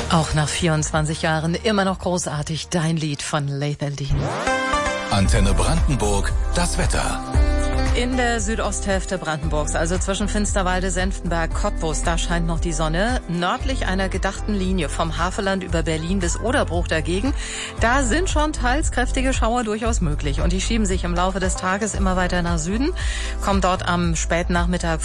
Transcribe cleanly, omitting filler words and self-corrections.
Auch nach 24 Jahren immer noch großartig, dein Lied von Lethal Dean. Antenne Brandenburg, das Wetter. In der Südosthälfte Brandenburgs, also zwischen Finsterwalde, Senftenberg, Cottbus, da scheint noch die Sonne. Nördlich einer gedachten Linie vom Havelland über Berlin bis Oderbruch dagegen, da sind schon teils kräftige Schauer durchaus möglich. Und die schieben sich im Laufe des Tages immer weiter nach Süden, kommen dort am späten Nachmittag